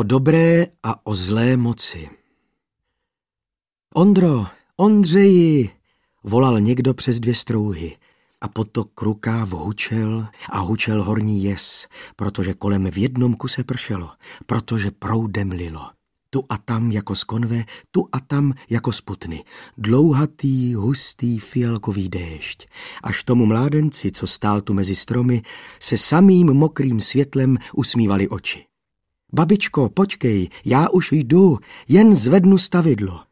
O dobré a o zlé moci. Ondro, Ondřeji, volal někdo přes 2 strouhy a potok Rukáv hučel a hučel horní jes, protože kolem v jednom kuse pršelo, protože proudem lilo. Tu a tam jako z konve, tu a tam jako z putny. Dlouhatý, hustý, fialkový déšť. Až tomu mládenci, co stál tu mezi stromy, se samým mokrým světlem usmívali oči. Babičko, počkej, já už jdu, jen zvednu stavidlo.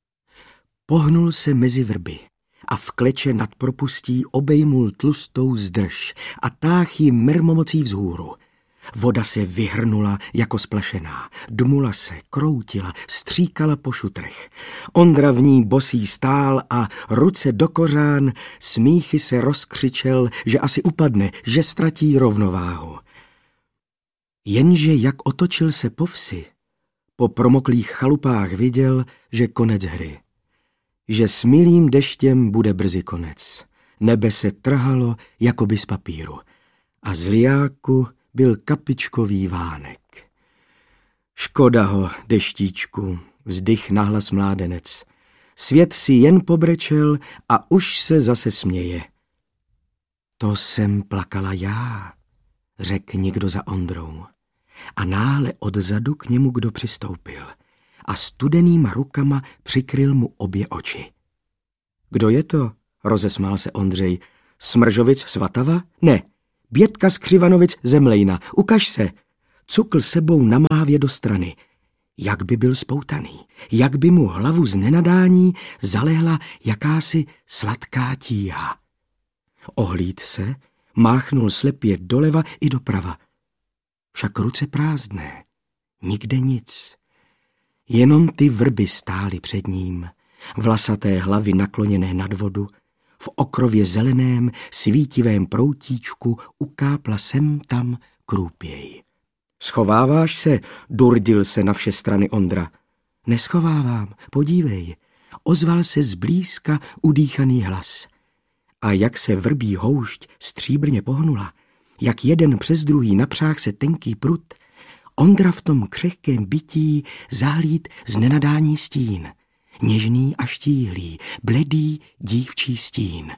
Pohnul se mezi vrby a v kleče nad propustí obejmul tlustou zdrž a táh ji mermomocí vzhůru. Voda se vyhrnula jako splašená, dmula se, kroutila, stříkala po šutrech. Ondra v ní bosý stál a ruce do kořán, smíchy se rozkřičel, že asi upadne, že ztratí rovnováhu. Jenže jak otočil se po vsi, po promoklých chalupách viděl, že konec hry. Že s milým deštěm bude brzy konec. Nebe se trhalo jakoby z papíru a z lijáku byl kapičkový vánek. Škoda ho, deštíčku, vzdych nahlas mládenec. Svět si jen pobrečel a už se zase směje. To jsem plakala já, řekl někdo za Ondrou. A náhle odzadu k němu kdo přistoupil a studenýma rukama přikryl mu obě oči. Kdo je to? Rozesmál se Ondřej. Smržovic z Vatava? Ne, Bětka z Křivanovic ze Mlejna. Ukaž se. Cukl sebou na mávě do strany. Jak by byl spoutaný, jak by mu hlavu z nenadání zalehla jakási sladká tíha. Ohlíd se, máchnul slepě doleva i doprava. Však ruce prázdné, nikde nic. Jenom ty vrby stály před ním, vlasaté hlavy nakloněné nad vodu, v okrově zeleném, svítivém proutíčku ukápla sem tam krůpěj. Schováváš se, durdil se na vše strany Ondra. Neschovávám, podívej, ozval se zblízka udýchaný hlas. A jak se vrbí houšť stříbrně pohnula, jak jeden přes druhý napřáh se tenký prut, Ondra v tom křehkém bytí zahlíd z nenadání stín, něžný a štíhlý, bledý dívčí stín.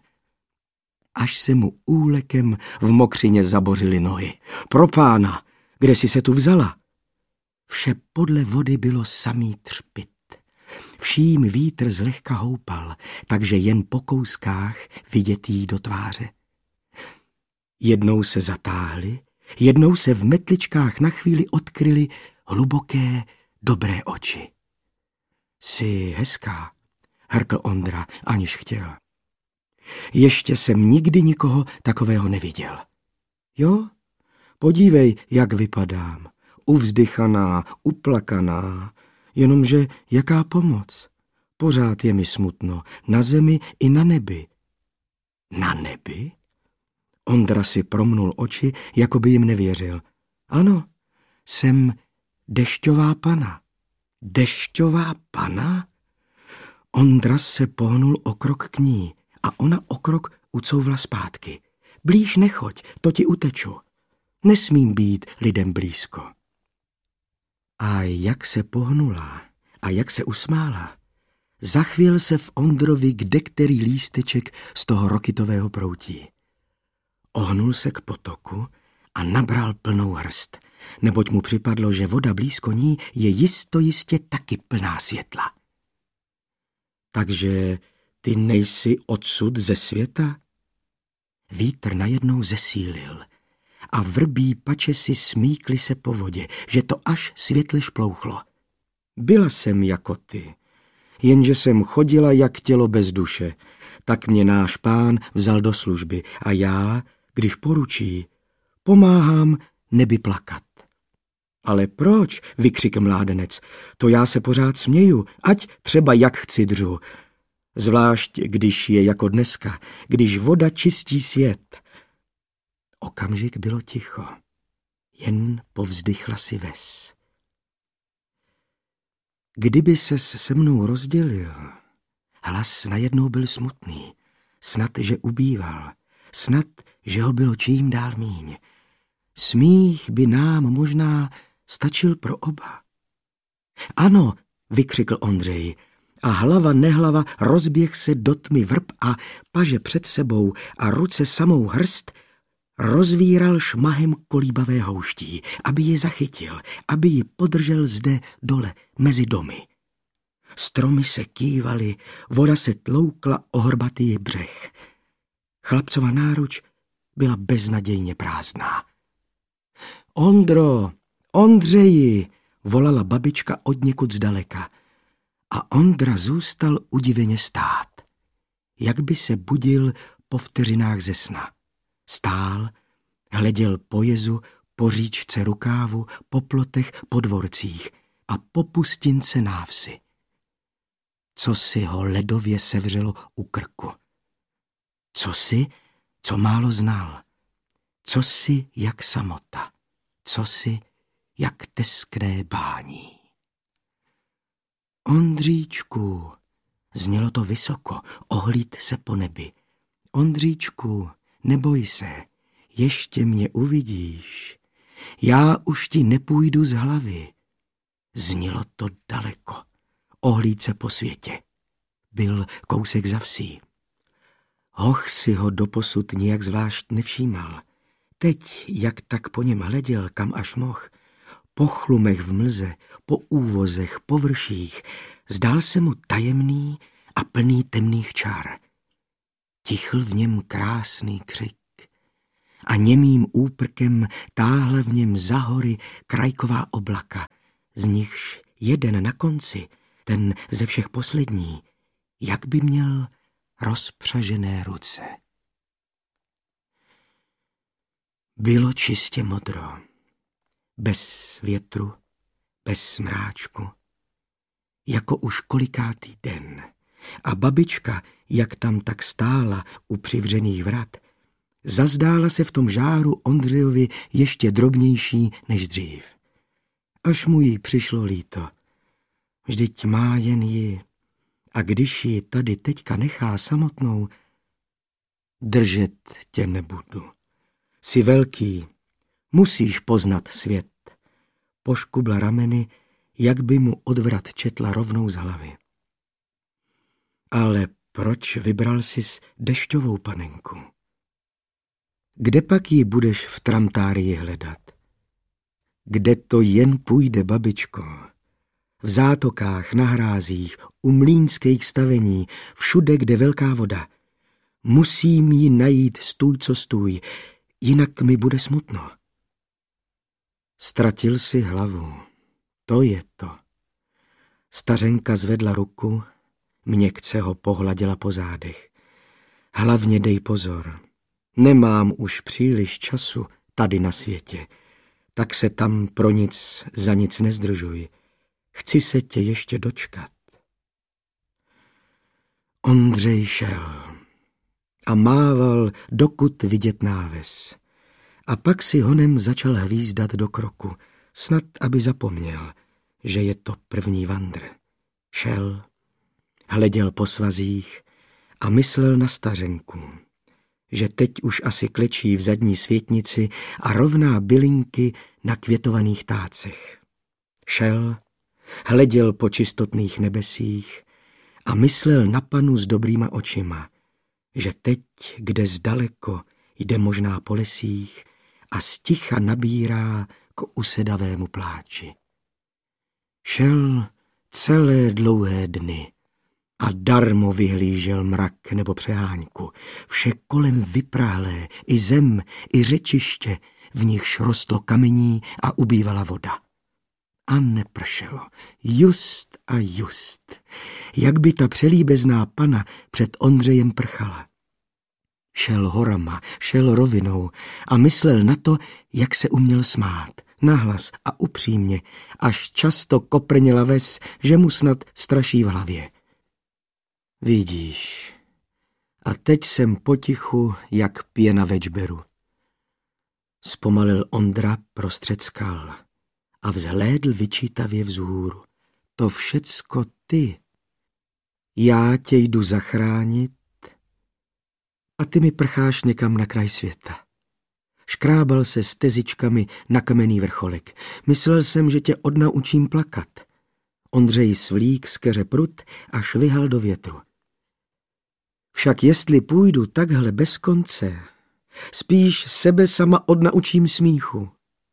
Až se mu úlekem v mokřině zabořily nohy. Pro pána, kde jsi se tu vzala? Vše podle vody bylo samý třpyt. Vším vítr zlehka houpal, takže jen po kouskách vidět jí do tváře. Jednou se zatáhly, jednou se v metličkách na chvíli odkryly hluboké, dobré oči. Jsi hezká, hrkl Ondra, aniž chtěl. Ještě jsem nikdy nikoho takového neviděl. Jo, podívej, jak vypadám. Uvzdychaná, uplakaná, jenomže jaká pomoc. Pořád je mi smutno, na zemi i na nebi. Na nebi? Ondra si promnul oči, jako by jim nevěřil. Ano, jsem dešťová pana. Dešťová pana? Ondra se pohnul o krok k ní a ona o krok ucouvla zpátky. Blíž nechoď, to ti uteču. Nesmím být lidem blízko. A jak se pohnula a jak se usmála, zachvěl se v Ondrovi kdekterý lísteček z toho rokytového proutí. Ohnul se k potoku a nabral plnou hrst, neboť mu připadlo, že voda blízko ní je jistě taky plná světla. Takže ty nejsi odsud ze světa? Vítr najednou zesílil a vrbí pačesy smíkly se po vodě, že to až světle šplouchlo. Byla jsem jako ty, jenže jsem chodila jak tělo bez duše, tak mě náš pán vzal do služby a já, když poručí, pomáhám nebi plakat. Ale proč, vykřikl mládenec, to já se pořád směju, ať třeba jak chci dřu. Zvlášť, když je jako dneska, když voda čistí svět. Okamžik bylo ticho, jen povzdychla si ves. Kdyby ses se mnou rozdělil, hlas najednou byl smutný, snad, že ubýval, snad, že ho bylo čím dál míň. Smích by nám možná stačil pro oba. Ano, vykřikl Ondřej a hlava nehlava rozběh se do tmy vrb a paže před sebou a ruce samou hrst rozvíral šmahem kolíbavé houští, aby ji zachytil, aby ji podržel zde dole mezi domy. Stromy se kývaly, voda se tloukla o hrbatý břeh. Chlapcova náruč byla beznadějně prázdná. Ondro, Ondřeji, volala babička odněkud zdaleka a Ondra zůstal udiveně stát, jak by se budil po vteřinách ze sna. Stál, hleděl po jezu, po říčce Rukávu, po plotech, po dvorcích a po pustince návsi. Co si ho ledově sevřelo u krku. Co si, co málo znal. Co si, jak samota. Co si, jak teskné bání. Ondříčku, znělo to vysoko, ohlíd se po nebi. Ondříčku, neboj se, ještě mě uvidíš. Já už ti nepůjdu z hlavy. Znělo to daleko, ohlíd se po světě. Byl kousek za vsí. Hoch si ho doposud nijak zvlášť nevšímal. Teď, jak tak po něm hleděl, kam až mohl, po chlumech v mlze, po úvozech, po vrších, zdál se mu tajemný a plný temných čar. Tichl v něm krásný křik a němým úprkem táhla v něm za hory krajková oblaka, z nichž jeden na konci, ten ze všech poslední, jak by měl rozpřažené ruce. Bylo čistě modro, bez větru, bez smráčku, jako už kolikátý den. A babička, jak tam tak stála u přivřených vrat, zazdála se v tom žáru Ondřejovi ještě drobnější než dřív. Až mu jí přišlo líto. Vždyť má jen ji, a když ji tady teďka nechá samotnou, držet tě nebudu. Jsi velký, musíš poznat svět. Poškubla rameny, jak by mu odvrat četla rovnou z hlavy. Ale proč vybral sis dešťovou panenku? Kde pak ji budeš v tramtárii hledat? Kde to jen půjde, babičko? V zátokách, na hrázích, u mlýnských stavení, všude, kde velká voda. Musím ji najít stůj co stůj, jinak mi bude smutno. Ztratil si hlavu, to je to. Stařenka zvedla ruku, měkce ho pohladila po zádech. Hlavně dej pozor, nemám už příliš času tady na světě, tak se tam pro nic za nic nezdržuj. Chci se tě ještě dočkat. Ondřej šel a mával, dokud vidět náves. A pak si honem začal hvízdat do kroku, snad aby zapomněl, že je to první vandr. Šel, hleděl po svazích a myslel na stařenku, že teď už asi klečí v zadní světnici a rovná bylinky na květovaných tácech. Šel, hleděl po čistotných nebesích a myslel na panu s dobrýma očima, že teď, kde zdaleko jde možná po lesích a sticha nabírá k usedavému pláči. Šel celé dlouhé dny a darmo vyhlížel mrak nebo přeháňku, vše kolem vypráhlé, i zem, i řečiště, v nichž rostlo kamení a ubývala voda. A nepršelo, just a just, jak by ta přelíbezná pana před Ondřejem prchala. Šel horama, šel rovinou a myslel na to, jak se uměl smát, nahlas a upřímně, až často koprnila ves, že mu snad straší v hlavě. Vidíš, a teď jsem potichu, jak pěna ve džberu. Zpomalil Ondra prostřed skal a vzhlédl vyčítavě vzhůru. To všecko ty. Já tě jdu zachránit a ty mi prcháš někam na kraj světa. Škrábal se stezičkami na kamenný vrcholek. Myslel jsem, že tě odnaučím plakat. Ondřej svlík z keře prut a švihal do větru. Však jestli půjdu takhle bez konce, spíš sebe sama odnaučím smíchu.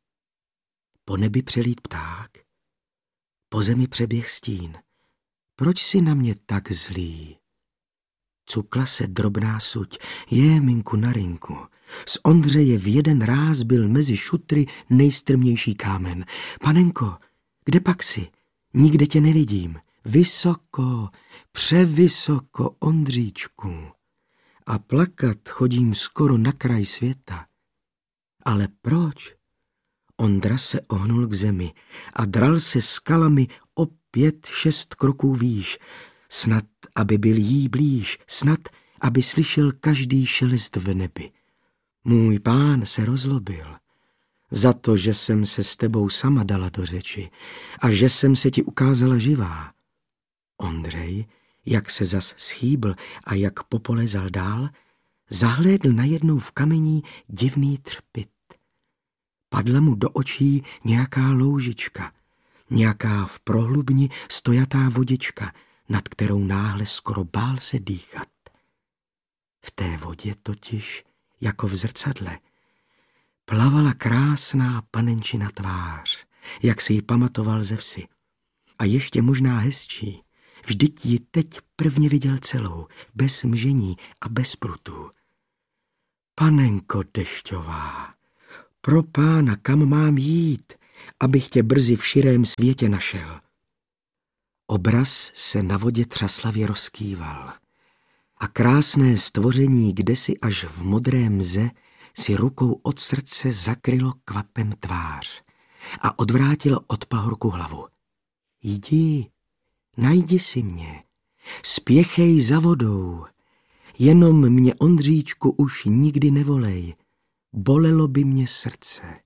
Po nebi přelít pták, po zemi přeběh stín. Proč si na mě tak zlý? Cukla se drobná suť, minku na rinku. Z Ondřeje v jeden ráz byl mezi šutry nejstrmější kámen. Panenko, kde pak si? Nikde tě nevidím. Vysoko, převysoko, Ondříčku. A plakat chodím skoro na kraj světa. Ale proč? Ondra se ohnul k zemi a dral se skalami o 5-6 kroků výš. Snad, aby byl jí blíž, snad, aby slyšel každý šelest v nebi. Můj pán se rozlobil za to, že jsem se s tebou sama dala do řeči a že jsem se ti ukázala živá. Ondřej, jak se zas schýbl a jak popolezal dál, zahlédl najednou v kamení divný třpyt. Padla mu do očí nějaká loužička, nějaká v prohlubni stojatá vodička, nad kterou náhle skoro bál se dýchat. V té vodě totiž, jako v zrcadle, plavala krásná panenčina tvář, jak si ji pamatoval ze vsi. A ještě možná hezčí, vždyť ji teď prvně viděl celou, bez mžení a bez prutů. Panenko dešťová, pro pána, kam mám jít, abych tě brzy v širém světě našel? Obraz se na vodě třaslavě rozkýval a krásné stvoření kdesi až v modré mze si rukou od srdce zakrylo kvapem tvář a odvrátilo od pahorku hlavu. Jdi, najdi si mě, spěchej za vodou, jenom mě, Ondříčku, už nikdy nevolej, bolelo by mě srdce.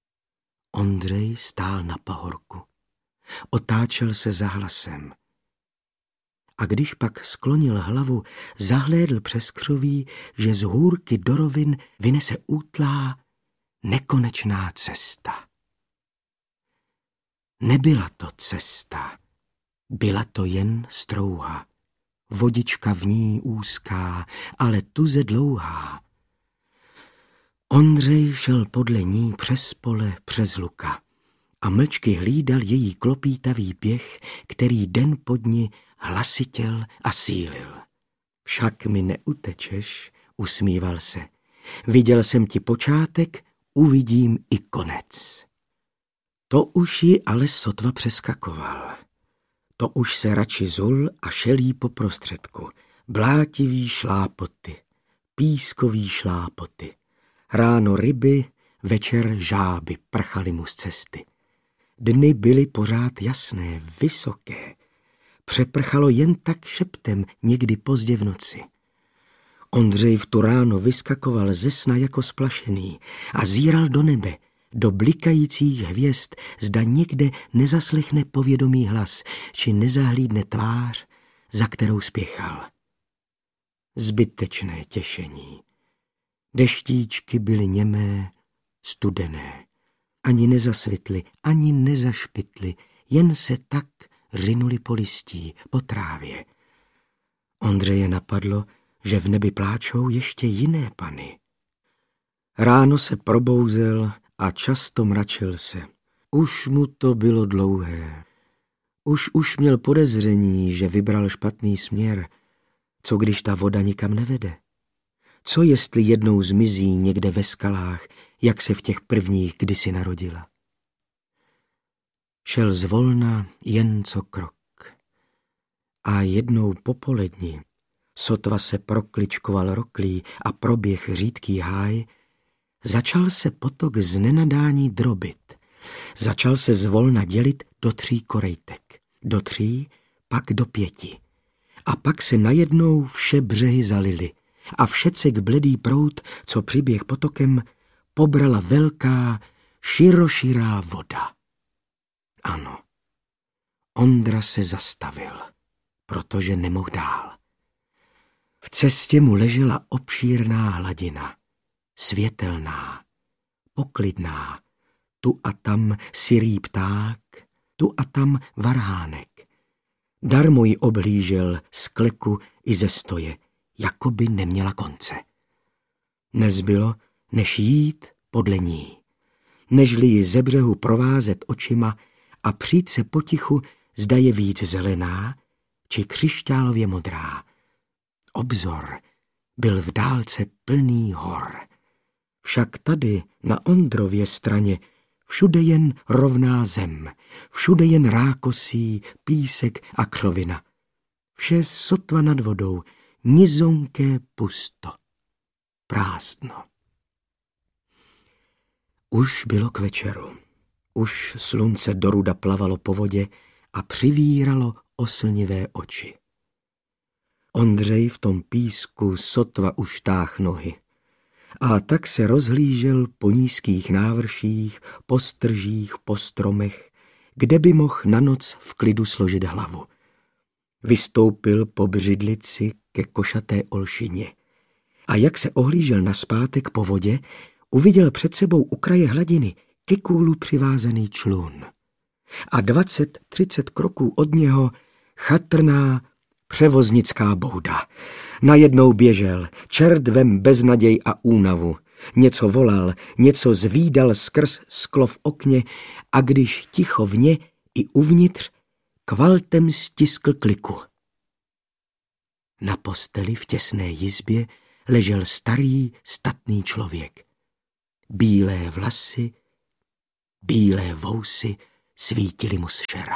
Ondřej stál na pahorku, otáčel se za hlasem. A když pak sklonil hlavu, zahlédl přes křoví, že z hůrky do rovin vynese útlá, nekonečná cesta. Nebyla to cesta, byla to jen strouha, vodička v ní úzká, ale tuze dlouhá. Ondřej šel podle ní přes pole, přes luka a mlčky hlídal její klopítavý běh, který den po dni hlasitěl a sílil. Však mi neutečeš, usmíval se. Viděl jsem ti počátek, uvidím i konec. To už ji ale sotva přeskakoval. To už se radši zul a šel jí po prostředku. Blátivý šlápoty, pískový šlápoty. Ráno ryby, večer žáby prchaly mu z cesty. Dny byly pořád jasné, vysoké. Přeprchalo jen tak šeptem někdy pozdě v noci. Ondřej v tu ráno vyskakoval ze sna jako splašený a zíral do nebe, do blikajících hvězd, zda někde nezaslechne povědomý hlas, či nezahlídne tvář, za kterou spěchal. Zbytečné těšení. Deštíčky byly němé, studené. Ani nezasvitly, ani nezašpitly, jen se tak řinuli po listí, po trávě. Ondřeje napadlo, že v nebi pláčou ještě jiné pany. Ráno se probouzel a často mračil se. Už mu to bylo dlouhé. Už měl podezření, že vybral špatný směr. Co když ta voda nikam nevede? Co jestli jednou zmizí někde ve skalách, jak se v těch prvních kdysi narodila? Šel zvolna jen co krok. A jednou popoledni, sotva se prokličkoval roklí a proběh řídký háj, začal se potok z nenadání drobit. Začal se zvolna dělit do 3 korejtek. Do 3, pak do 5. A pak se najednou vše břehy zalily a všecek bledý proud, co přiběh potokem, pobrala velká, široširá voda. Ano, Ondra se zastavil, protože nemohl dál. V cestě mu ležela obšírná hladina, světelná, poklidná. Tu a tam sirý pták, tu a tam varhánek. Darmo ji obhlížel z kleku i ze stoje, jako by neměla konce. Nezbylo, než jít podle ní, nežli ji ze břehu provázet očima a přijít se potichu, zda je víc zelená či křišťálově modrá. Obzor byl v dálce plný hor. Však tady na Ondrově straně všude jen rovná zem, všude jen rákosí, písek a křovina. Vše sotva nad vodou, nizonké pusto, prázdno. Už bylo k večeru. Už slunce doruda plavalo po vodě a přivíralo oslnivé oči. Ondřej v tom písku sotva už táhl nohy. A tak se rozhlížel po nízkých návrších, po stržích, po stromech, kde by mohl na noc v klidu složit hlavu. Vystoupil po břidlici ke košaté olšině. A jak se ohlížel nazpátek po vodě, uviděl před sebou u kraje hladiny ke kůlu přivázaný člun. A 20-30 kroků od něho chatrná převoznická bouda. Najednou běžel, čertvem beznaděj a únavu. Něco volal, něco zvídal skrz sklo v okně a když ticho vně i uvnitř, kvaltem stiskl kliku. Na posteli v těsné jizbě ležel starý, statný člověk. Bílé vlasy, bílé vousy svítily mu z šera.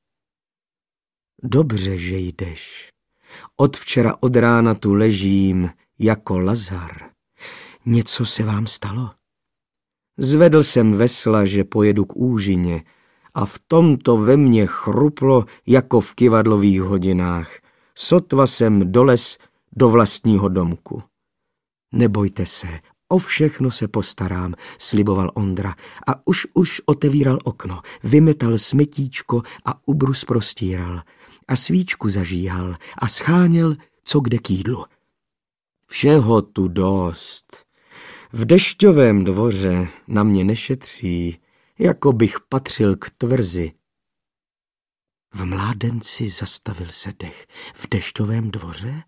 Dobře, že jdeš. Od včera od rána tu ležím jako Lazar. Něco se vám stalo? Zvedl jsem vesla, že pojedu k úžině a v tomto ve mně chruplo jako v kyvadlových hodinách. Sotva jsem dolez do vlastního domku. Nebojte se, o všechno se postarám, sliboval Ondra a už otevíral okno, vymetal smetíčko a ubrus prostíral a svíčku zažíhal a scháněl co kde k jídlu. Všeho tu dost. V Dešťovém dvoře na mě nešetří, jako bych patřil k tvrzi. V mládenci zastavil se dech. V Dešťovém dvoře?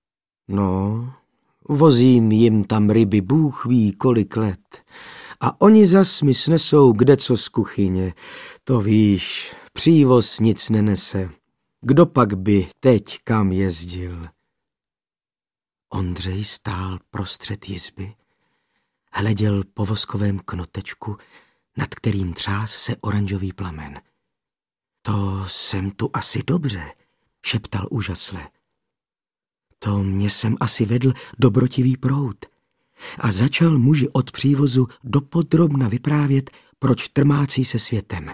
No, vozím jim tam ryby bůh ví kolik let. A oni zas mi snesou kdeco z kuchyně. To víš, přívoz nic nenese. Kdo pak by teď kam jezdil? Ondřej stál prostřed jizby, hleděl po voskovém knotečku, nad kterým třás se oranžový plamen. To jsem tu asi dobře, šeptal úžasle. To mě sem asi vedl dobrotivý proud. A začal muži od přívozu dopodrobna vyprávět, proč trmácí se světem.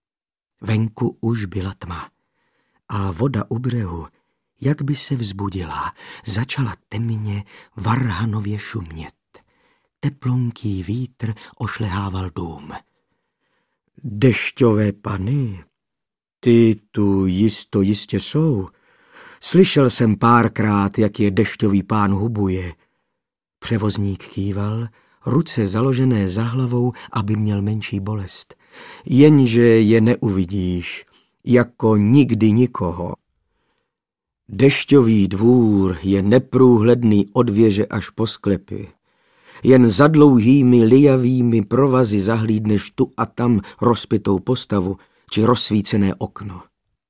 Venku už byla tma a voda u břehu, jak by se vzbudila, začala temně varhanově šumět. Teplonký vítr ošlehával dům. Dešťové pany, ty tu jistě jsou. Slyšel jsem párkrát, jak je dešťový pán hubuje. Převozník kýval, ruce založené za hlavou, aby měl menší bolest. Jenže je neuvidíš, jako nikdy nikoho. Dešťový dvůr je neprůhledný od věže až po sklepy. Jen za dlouhými lijavými provazy zahlídneš tu a tam rozpitou postavu či rozsvícené okno.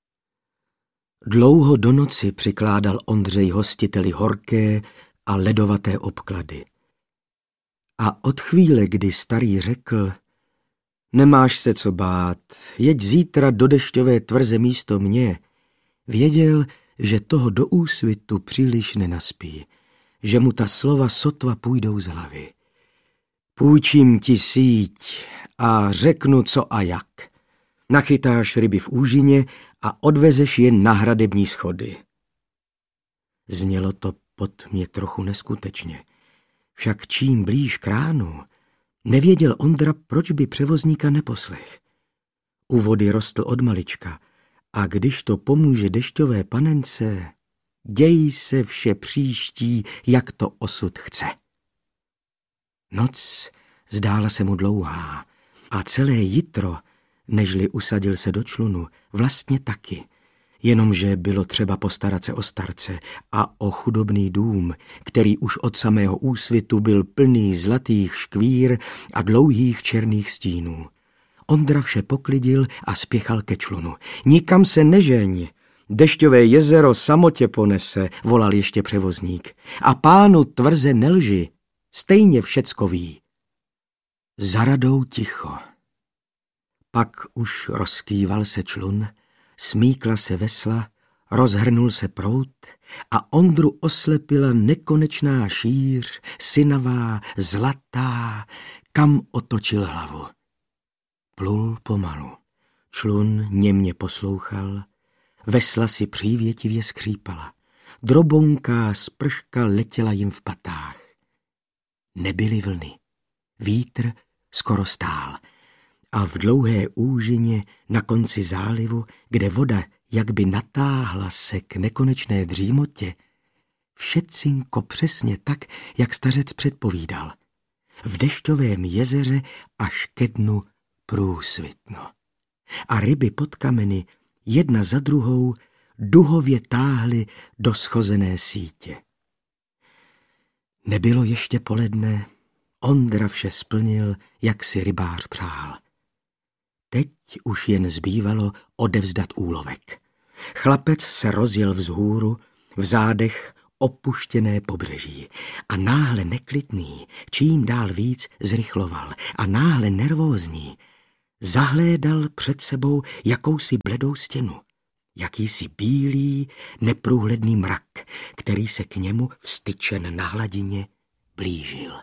Dlouho do noci přikládal Ondřej hostiteli horké a ledovaté obklady. A od chvíle, kdy starý řekl, nemáš se co bát, jeď zítra do Dešťové tvrze místo mě, věděl, že toho do úsvitu příliš nenaspí, že mu ta slova sotva půjdou z hlavy. Půjčím ti síť a řeknu co a jak. Nachytáš ryby v úžině a odvezeš je na hradební schody. Znělo to pod mě trochu neskutečně. Však čím blíž k ránu, nevěděl Ondra, proč by převozníka neposlech. U vody rostl od malička a když to pomůže dešťové panence, děj se vše příští, jak to osud chce. Noc zdála se mu dlouhá a celé jitro, nežli usadil se do člunu, vlastně taky. Jenomže bylo třeba postarat se o starce a o chudobný dům, který už od samého úsvitu byl plný zlatých škvír a dlouhých černých stínů. Ondra vše poklidil a spěchal ke člunu. Nikam se nežeň, Dešťové jezero samotě ponese, volal ještě převozník. A pánu tvrze nelži, stejně všecko ví. Za radou ticho. Pak už rozkýval se člun, smíkla se vesla, rozhrnul se proud a Ondru oslepila nekonečná šíř, synavá, zlatá, kam otočil hlavu. Plul pomalu, člun němě poslouchal, vesla si přívětivě skřípala, drobonká sprška letěla jim v patách. Nebyly vlny, vítr skoro stál a v dlouhé úžině na konci zálivu, kde voda jakby natáhla se k nekonečné dřímotě, všetcinko přesně tak, jak stařec předpovídal. V dešťovém jezeře až ke dnu průsvitno. A ryby pod kameny jedna za druhou duhově táhly do schozené sítě. Nebylo ještě poledne, Ondra vše splnil, jak si rybář přál. Teď už jen zbývalo odevzdat úlovek. Chlapec se rozjel vzhůru, v zádech opuštěné pobřeží a náhle neklidný, čím dál víc zrychloval a náhle nervózní, zahlédal před sebou jakousi bledou stěnu, jakýsi bílý, neprůhledný mrak, který se k němu vstyčen na hladině blížil.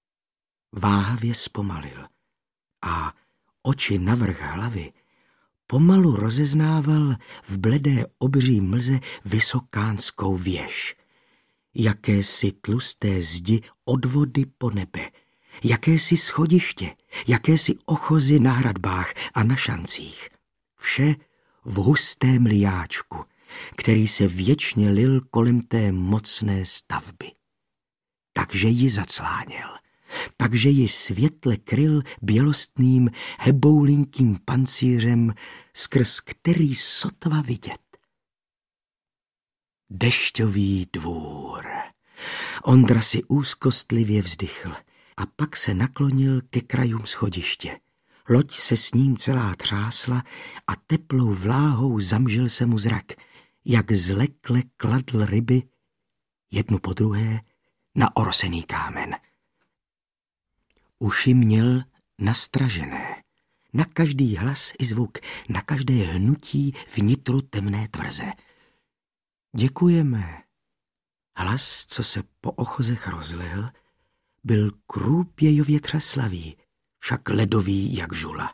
Váhavě zpomalil a oči navrch hlavy pomalu rozeznával v bledé obří mlze vysokánskou věž, jakési tlusté zdi od vody po nebe, jakési schodiště, jakési ochozy na hradbách a na šancích. Vše v hustém lijáčku, který se věčně lil kolem té mocné stavby. Takže ji zacláněl, takže ji světle kryl bělostným heboulinkým pancířem, skrz který sotva vidět. Dešťový dvůr. Ondra si úzkostlivě vzdychl a pak se naklonil ke krajům schodiště. Loď se s ním celá třásla a teplou vláhou zamžil se mu zrak, jak zlekle kladl ryby jednu po druhé na orosený kámen. Uši měl nastražené, na každý hlas i zvuk, na každé hnutí vnitru temné tvrze. Děkujeme. Hlas, co se po ochozech rozlehl, byl krůpějově třeslavý, však ledový jak žula.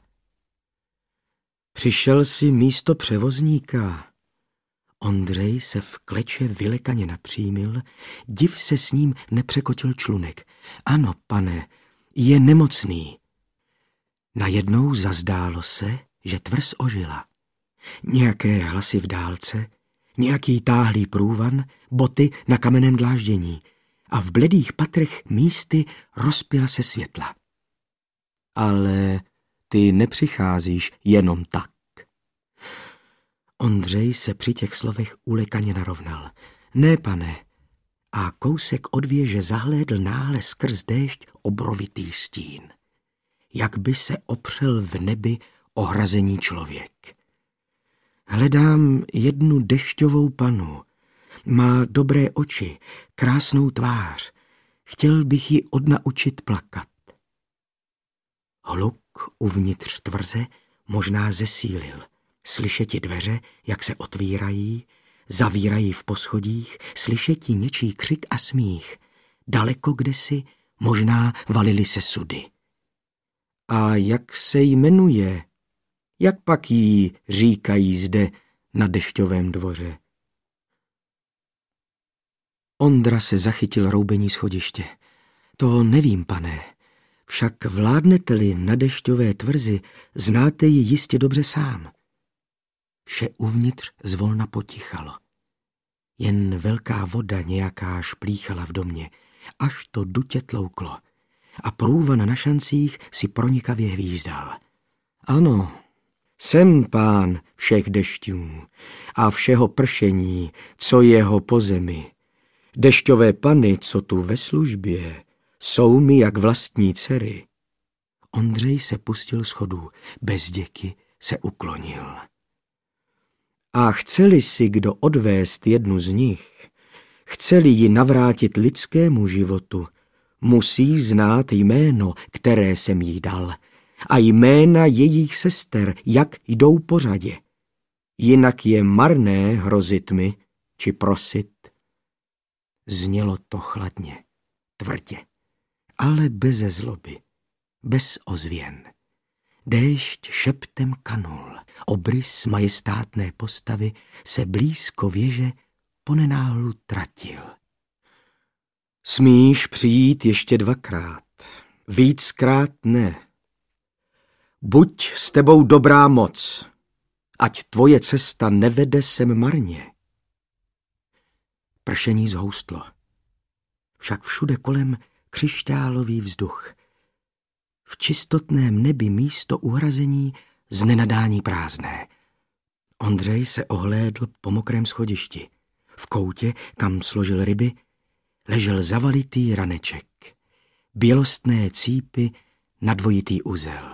Přišel si místo převozníka. Ondřej se v kleče vylekaně napřímil, div se s ním nepřekotil člunek. Ano, pane, je nemocný. Najednou zazdálo se, že tvrz ožila. Nějaké hlasy v dálce, nějaký táhlý průvan, boty na kamenném dláždění a v bledých patrech místy rozpěla se světla. Ale ty nepřicházíš jenom tak. Ondřej se při těch slovech ulekaně narovnal. Ne, pane. A kousek od věže zahlédl náhle skrz déšť obrovitý stín. Jak by se opřel v nebi ohrazení člověk. Hledám jednu dešťovou panu. Má dobré oči, krásnou tvář. Chtěl bych ji odnaučit plakat. Hluk uvnitř tvrze možná zesílil. Slyšeti dveře, jak se otvírají, zavírají v poschodích, slyšeti něčí křik a smích. Daleko kdesi možná valily se sudy. A jak se jmenuje? Jak pak jí říkají zde na dešťovém dvoře? Ondra se zachytil roubení schodiště. To nevím, pane. Však vládnete-li na dešťové tvrzi, znáte ji jistě dobře sám. Vše uvnitř zvolna potichalo. Jen velká voda nějaká šplíchala v domě, až to dutě tlouklo. a průvan na šancích si pronikavě hvízdal. Ano, jsem pán všech dešťů a všeho pršení, co jeho po zemi. Dešťové pany, co tu ve službě, jsou mi jak vlastní dcery. Ondřej se pustil schodů, bez děky se uklonil. A chce-li si kdo odvést jednu z nich, chce-li ji navrátit lidskému životu, musí znát jméno, které jsem jí dal, a jména jejich sester, jak jdou po řadě. Jinak je marné hrozit mi, či prosit. Znělo to chladně, tvrdě, ale beze zloby, bez ozvěn. Déšť šeptem kanul, obrys majestátné postavy se blízko věže ponenáhlu tratil. Smíš přijít ještě dvakrát, víckrát ne. Buď s tebou dobrá moc, ať tvoje cesta nevede sem marně. Pršení zhoustlo, však všude kolem křišťálový vzduch. V čistotném nebi místo uhrazení znenadání prázdné. Ondřej se ohlédl po mokrém schodišti. V koutě, kam složil ryby, ležel zavalitý raneček. Bělostné cípy na dvojitý uzel.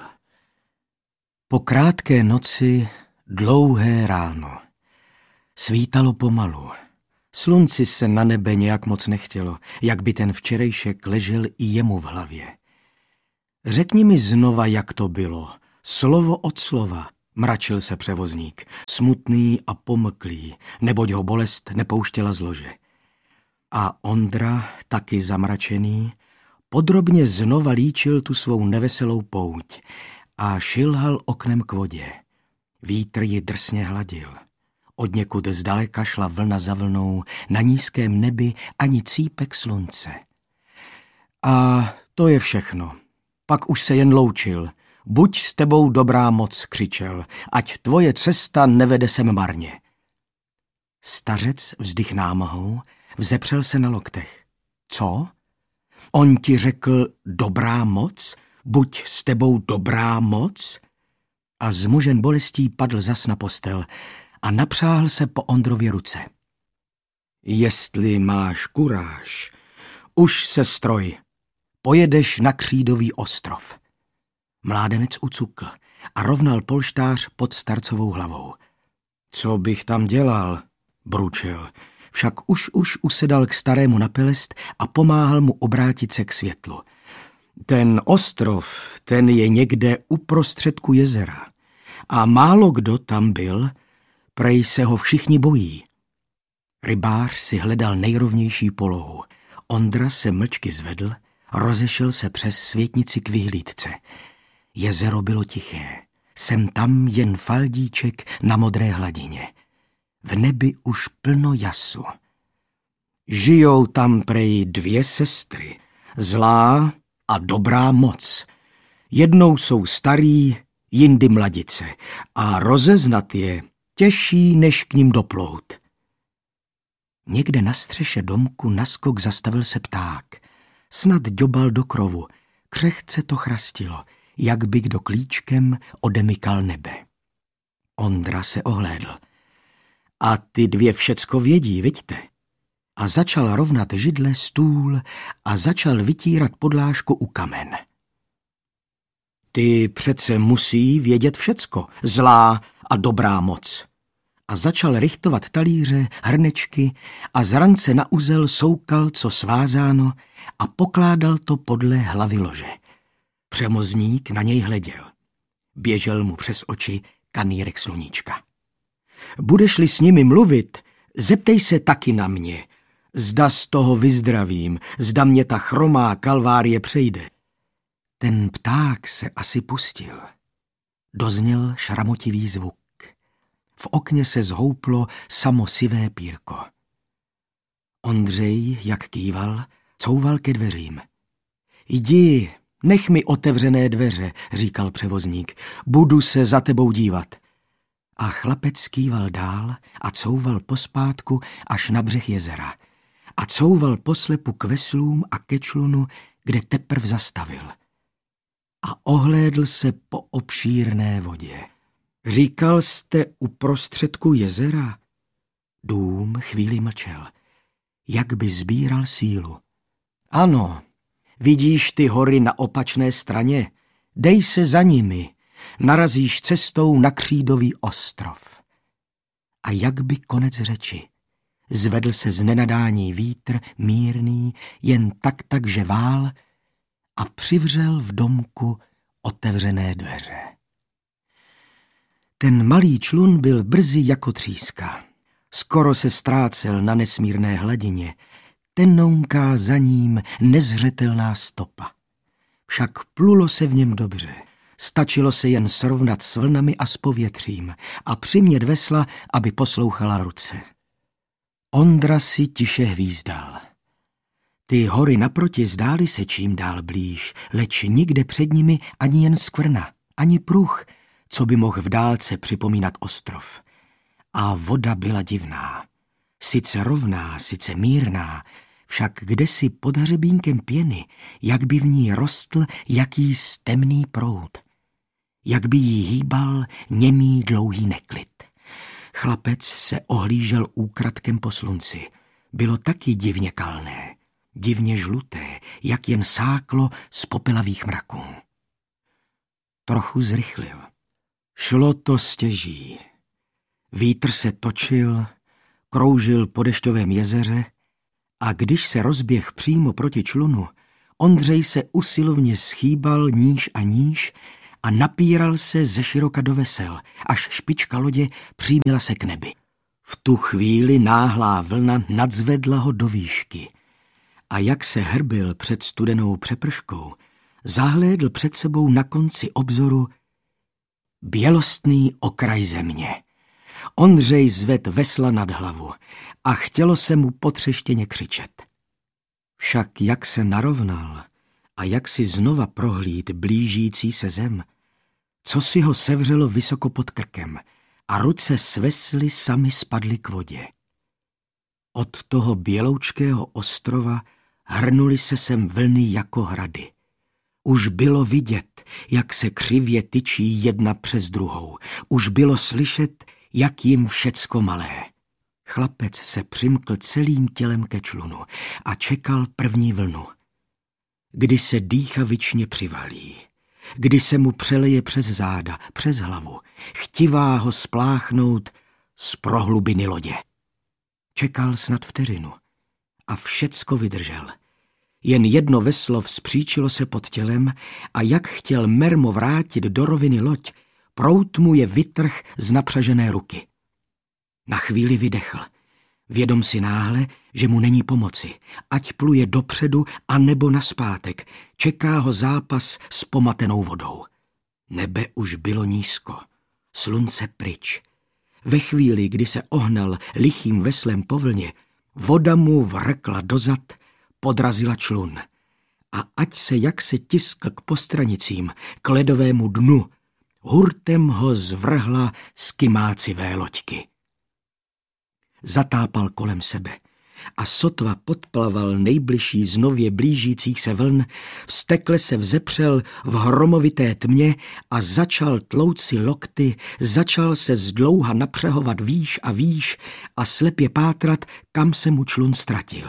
Po krátké noci dlouhé ráno. Svítalo pomalu. Slunci se na nebe nějak moc nechtělo, jak by ten včerejšek ležel i jemu v hlavě. Řekni mi znova, jak to bylo. Slovo od slova, mračil se převozník, smutný a pomklý, neboť ho bolest nepouštěla z lože. A Ondra, taky zamračený, podrobně znova líčil tu svou neveselou pouť a šilhal oknem k vodě. Vítr ji drsně hladil. Odněkud zdaleka šla vlna za vlnou, na nízkém nebi ani cípek slunce. A to je všechno. Pak už se jen loučil. Buď s tebou dobrá moc, křičel, ať tvoje cesta nevede sem marně. Stařec vzdych námahou, vzepřel se na loktech. Co? On ti řekl dobrá moc? Buď s tebou dobrá moc? A zmužen bolestí padl zas na postel a napřáhl se po Ondrově ruce. Jestli máš kuráž, už se stroj, pojedeš na Křídový ostrov. Mládenec ucukl a rovnal polštář pod starcovou hlavou. Co bych tam dělal, bručil, však už usedal k starému na pelest a pomáhal mu obrátit se k světlu. Ten ostrov, ten je někde uprostředku jezera a málo kdo tam byl, prej se ho všichni bojí. Rybář si hledal nejrovnější polohu. Ondra se mlčky zvedl, rozešel se přes světnici k vyhlídce. Jezero bylo tiché, sem tam jen faldíček na modré hladině. V nebi už plno jasu. Žijou tam prej dvě sestry, zlá a dobrá moc. Jednou jsou starý, jindy mladice a rozeznat je těžší, než k ním doplout. Někde na střeše domku naskok zastavil se pták. Snad ďobal do krovu, křehce to chrastilo, jak by kdo klíčkem odemykal nebe. Ondra se ohlédl. A ty dvě všecko vědí, viďte? A začal rovnat židle, stůl a začal vytírat podlážku u kamen. Ty přece musí vědět všecko, zlá a dobrá moc. A začal richtovat talíře, hrnečky a z rance na uzel soukal, co svázáno, a pokládal to podle hlavy lože. Přemozník na něj hleděl. Běžel mu přes oči kanýrek sluníčka. Budeš-li s nimi mluvit, zeptej se taky na mě. Zda z toho vyzdravím, zda mě ta chromá kalvárie přejde. Ten pták se asi pustil. Dozněl šramotivý zvuk. V okně se zhouplo samo sivé pírko. Ondřej, jak kýval, couval ke dveřím. Jdi, nech mi otevřené dveře, říkal převozník, budu se za tebou dívat. A chlapec kýval dál a couval pospátku až na břeh jezera. A couval poslepu k veslům a ke člunu, kde teprv zastavil. A ohlédl se po obšírné vodě. Říkal jste uprostředku jezera? Dům chvíli mlčel, jak by sbíral sílu. Ano, vidíš ty hory na opačné straně? Dej se za nimi, narazíš cestou na Křídový ostrov. A jak by konec řeči. Zvedl se z nenadání vítr, mírný, jen tak ževál a přivřel v domku otevřené dveře. Ten malý člun byl brzy jako tříska. Skoro se ztrácel na nesmírné hladině, tenonká za ním nezřetelná stopa. Však plulo se v něm dobře. Stačilo se jen srovnat s vlnami a s povětřím a přimět vesla, aby poslouchala ruce. Ondra si tiše hvízdal. Ty hory naproti zdály se čím dál blíž, leč nikde před nimi ani jen skvrna, ani pruh, co by mohl v dálce připomínat ostrov. A voda byla divná. Sice rovná, sice mírná, však kdesi pod hřebínkem pěny, jak by v ní rostl jakýs temný proud. Jak by jí hýbal němý dlouhý neklid. Chlapec se ohlížel úkradkem po slunci. Bylo taky divně kalné, divně žluté, jak jen sáklo z popelavých mraků. Trochu zrychlil. Šlo to stěží. Vítr se točil, kroužil po dešťovém jezeře a když se rozběh přímo proti člunu, Ondřej se usilovně schýbal níž a níž a napíral se ze široka do vesel, až špička lodě přímila se k nebi. V tu chvíli náhlá vlna nadzvedla ho do výšky a jak se hrbil před studenou přeprškou, zahlédl před sebou na konci obzoru bělostný okraj země. Ondřej zved vesla nad hlavu a chtělo se mu potřeštěně křičet. Však jak se narovnal a jak si znova prohlíd blížící se zem, co si ho sevřelo vysoko pod krkem a ruce s vesly sami spadly k vodě. Od toho běloučkého ostrova hrnuly se sem vlny jako hrady. Už bylo vidět, jak se křivě tyčí jedna přes druhou. Už bylo slyšet, jak jim všecko malé. Chlapec se přimkl celým tělem ke člunu a čekal první vlnu. Kdy se dýchavičně přivalí, kdy se mu přeleje přes záda, přes hlavu, chtivá ho spláchnout z prohlubiny lodě. Čekal snad vteřinu a všecko vydržel. Jen jedno veslo vzpříčilo se pod tělem a jak chtěl mermo vrátit do roviny loď, proud mu je vytrh z napřažené ruky. Na chvíli vydechl, vědom si náhle, že mu není pomoci, ať pluje dopředu a nebo naspátek, čeká ho zápas s pomatenou vodou. Nebe už bylo nízko, slunce pryč. Ve chvíli, kdy se ohnal lichým veslem po vlně, voda mu vrkla dozad, podrazila člun. A ať se jak se tiskl k postranicím, k ledovému dnu, hurtem ho zvrhla z kymácivé loďky. Zatápal kolem sebe a sotva podplaval nejbližší z nově blížících se vln, vztekle se vzepřel v hromovité tmě a začal tlout si lokty, začal se zdlouha napřehovat výš a výš a slepě pátrat, kam se mu člun ztratil.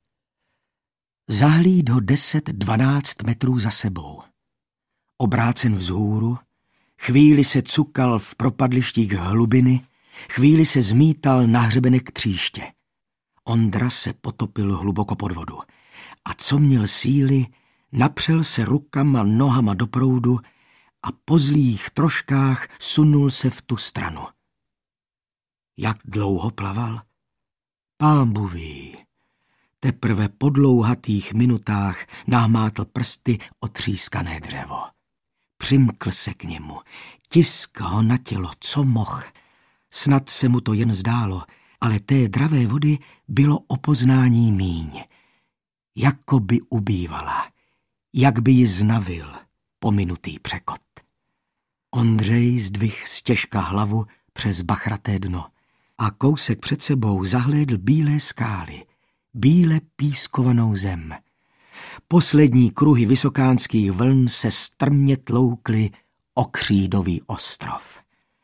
Zahlíd ho 10-12 metrů za sebou. Obrácen vzhůru, chvíli se cukal v propadlištích hlubiny, chvíli se zmítal na hřebenek tříště. Ondra se potopil hluboko pod vodu a co měl síly, napřel se rukama, nohama do proudu a po zlých troškách sunul se v tu stranu. Jak dlouho plaval? Pánbůh ví. Teprve po dlouhatých minutách nahmátl prsty otřískané dřevo. Přimkl se k němu, tisk ho na tělo, co mohl. Snad se mu to jen zdálo, ale té dravé vody bylo o poznání míň. Jako by ubývala, jak by ji znavil pominutý překot. Ondřej zdvih stěžka hlavu přes bachraté dno a kousek před sebou zahlédl bílé skály, bíle pískovanou zem. Poslední kruhy vysokánských vln se strmě tloukly o Křídový ostrov.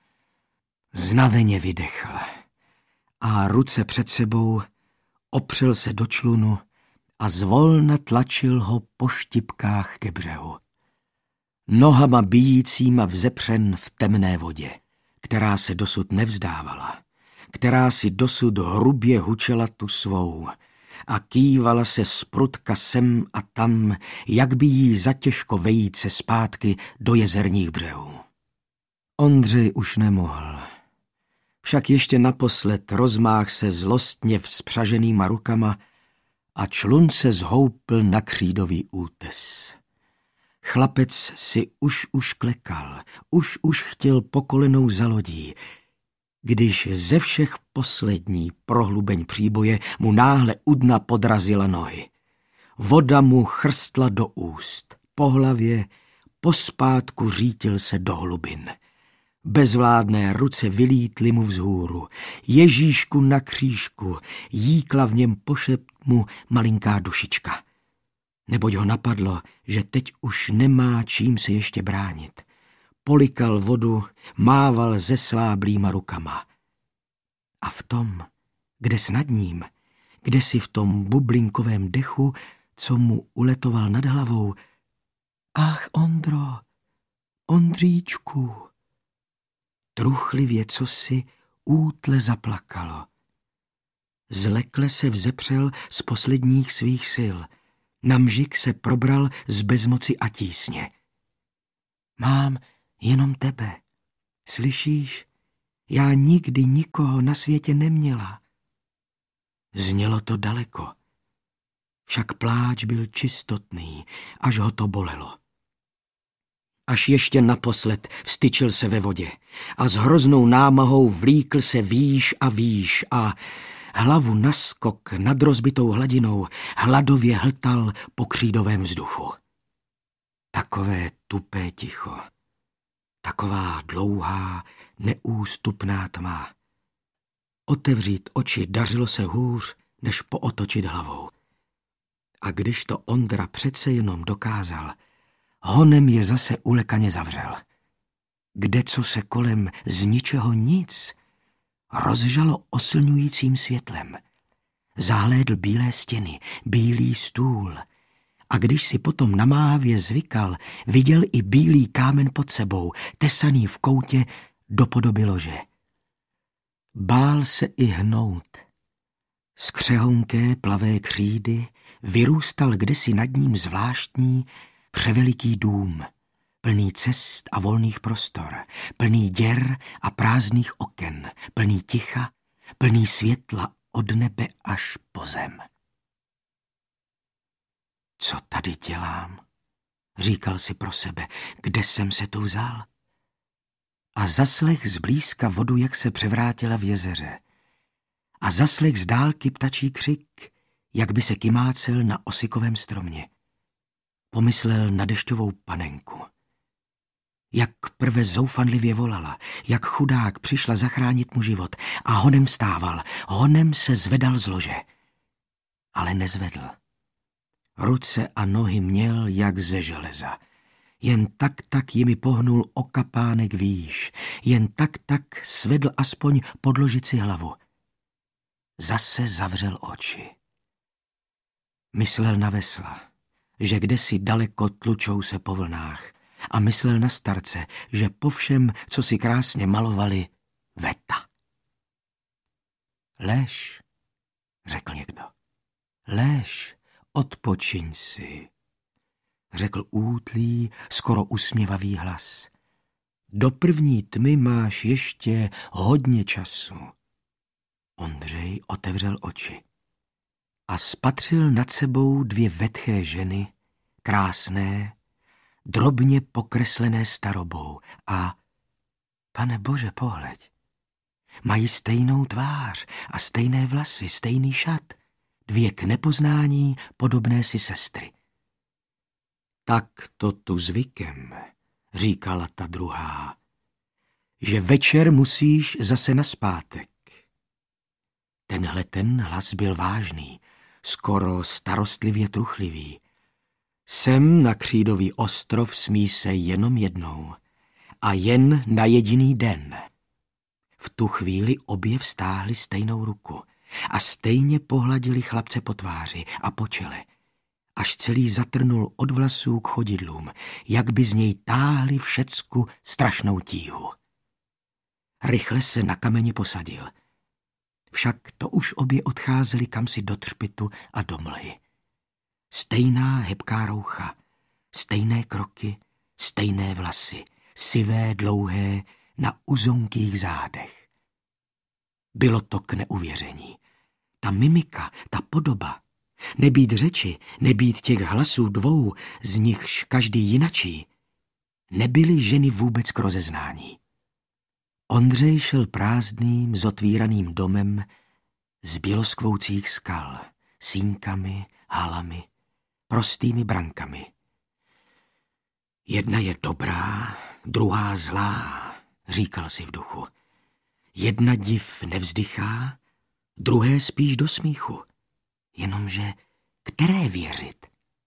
Znaveně vydechl a ruce před sebou opřel se do člunu a zvolna tlačil ho po štipkách ke břehu. Nohama bijícíma vzepřen v temné vodě, která se dosud nevzdávala, která si dosud hrubě hučela tu svou a kývala se zprutka sem a tam, jak by jí zatěžko vejít se zpátky do jezerních břehů. Ondřej už nemohl. Však ještě naposled rozmáh se zlostně vzpřaženýma rukama a člun se zhoupl na Křídový útes. Chlapec si už klekal, už chtěl po kolenou za lodí, když ze všech poslední prohlubeň příboje mu náhle u dna podrazila nohy. Voda mu chrstla do úst, po hlavě, pospátku řítil se do hlubin. Bezvládné ruce vylítly mu vzhůru. Ježíšku na křížku, jíkla v něm pošept mu malinká dušička. Neboť ho napadlo, že teď už nemá čím se ještě bránit. Polikal vodu, mával zesláblýma rukama. A v tom, kde snad ním, kde si v tom bublinkovém dechu, co mu uletoval nad hlavou, ach, Ondro, Ondříčku, truchlivě cosi útle zaplakalo. Zlekle se vzepřel z posledních svých sil. Namžik se probral z bezmoci a tísně. Mám jenom tebe. Slyšíš? Já nikdy nikoho na světě neměla. Znělo to daleko. Však pláč byl čistotný, až ho to bolelo. Až ještě naposled vstyčil se ve vodě a s hroznou námahou vlíkl se výš a hlavu naskok nad rozbitou hladinou hladově hltal po křídovém vzduchu. Takové tupé ticho, taková dlouhá, neústupná tma. Otevřít oči dařilo se hůř, než pootočit hlavou. A když to Ondra přece jenom dokázal, honem je zase ulekaně zavřel. Kde co se kolem z ničeho nic rozžalo oslňujícím světlem. Zahlédl bílé stěny, bílý stůl a když si potom namáhavě zvykal, viděl i bílý kámen pod sebou, tesaný v koutě do podoby lože. Bál se i hnout. Z křehonké plavé křídy vyrůstal kdesi nad ním zvláštní, převeliký dům, plný cest a volných prostor, plný děr a prázdných oken, plný ticha, plný světla od nebe až po zem. Co tady dělám? Říkal si pro sebe, kde jsem se tu vzal? A zaslech zblízka vodu, jak se převrátila v jezeře. A zaslech z dálky ptačí křik, jak by se kymácel na osikovém stromě. Pomyslel na dešťovou panenku. Jak prve zoufalivě volala, jak chudák přišla zachránit mu život a honem vstával, honem se zvedal z lože. Ale nezvedl. Ruce a nohy měl jak ze železa. Jen tak jimi pohnul o kapánek výš, jen tak svedl aspoň podložit si hlavu. Zase zavřel oči. Myslel na vesla, že kdesi daleko tlučou se po vlnách, a myslel na starce, že po všem, co si krásně malovali, veta. Lež, řekl někdo. Lež, odpočiň si, řekl útlý, skoro usměvavý hlas. Do první tmy máš ještě hodně času. Ondřej otevřel oči a spatřil nad sebou dvě vetché ženy, krásné, drobně pokreslené starobou a, pane Bože, pohleď, mají stejnou tvář a stejné vlasy, stejný šat, dvě k nepoznání podobné si sestry. Tak to tu zvykem, říkala ta druhá, že večer musíš zase naspátek. Ten hlas byl vážný, skoro starostlivě truchlivý Sem na Křídový ostrov smí se jenom jednou a jen na jediný den. V tu chvíli obě vztáhly stejnou ruku a stejně pohladili chlapce po tváři a po čele, až celý zatrnul od vlasů k chodidlům, jak by z něj táhli všecku strašnou tíhu. Rychle se na kameni posadil. Však to už obě odcházeli kamsi do třpitu a do mlhy. Stejná hebká roucha, stejné kroky, stejné vlasy, sivé, dlouhé, na uzonkých zádech. Bylo to k neuvěření. Ta mimika, ta podoba, nebýt řeči, nebýt těch hlasů dvou, z nichž každý jinačí, nebyly ženy vůbec k rozeznání. Ondřej šel prázdným, zotvíraným domem z běloskvoucích skal, síňkami, halami, prostými brankami. Jedna je dobrá, druhá zlá, říkal si v duchu. Jedna div nevzdychá, druhé spíš do smíchu. Jenomže které věřit?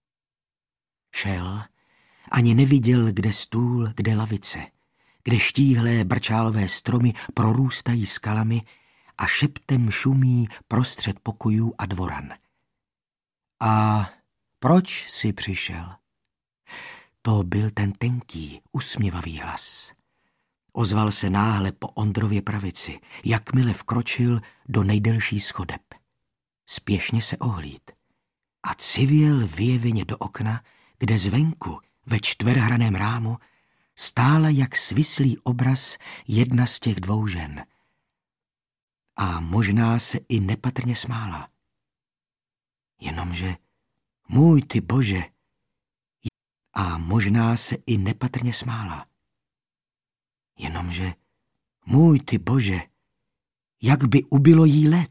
Šel, ani neviděl, kde stůl, kde lavice, kde štíhlé brčálové stromy prorůstají skalami a šeptem šumí prostřed pokojů a dvoran. A proč jsi přišel? To byl ten tenký, usměvavý hlas. Ozval se náhle po Ondrově pravici, jakmile vkročil do nejdelší schodeb. Spěšně se ohlíd a civěl vyjeveně do okna, kde zvenku, ve čtverhraném rámu, stála jak svislý obraz jedna z těch dvou žen. A možná se i nepatrně smála. Jenomže, můj ty Bože, a možná se i nepatrně smála. Jenomže, můj ty Bože, jak by ubylo jí let.